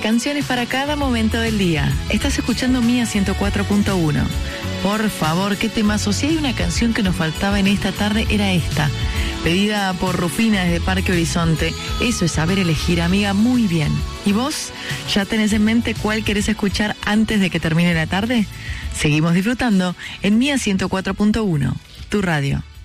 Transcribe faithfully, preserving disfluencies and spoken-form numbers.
canciones para cada momento del día. Estás escuchando Mía ciento cuatro punto uno. Por favor, qué temazo. Si hay una canción que nos faltaba en esta tarde, era esta. Pedida por Rufina desde Parque Horizonte. Eso es saber elegir, amiga, muy bien. ¿Y vos? ¿Ya tenés en mente cuál querés escuchar antes de que termine la tarde? Seguimos disfrutando en Mía ciento cuatro punto uno, tu radio.